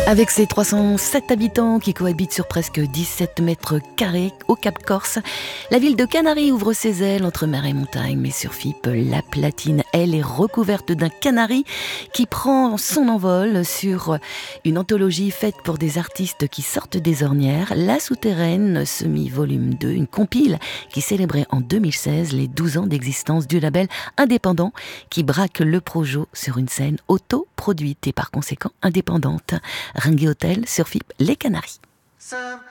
Avec ses 307 habitants qui cohabitent sur presque 17 mètres carrés au Cap Corse, la ville de Canaries ouvre ses ailes entre mer et montagne. Mais sur FIP, la platine, elle, est recouverte d'un canari qui prend son envol sur une anthologie faite pour des artistes qui sortent des ornières. La Souterraine, semi-volume 2, une compile qui célébrait en 2016 les 12 ans d'existence du label indépendant qui braque le projo sur une scène autoproduite et par conséquent indépendante. Ringuet Hotel sur FIP Les Canaries.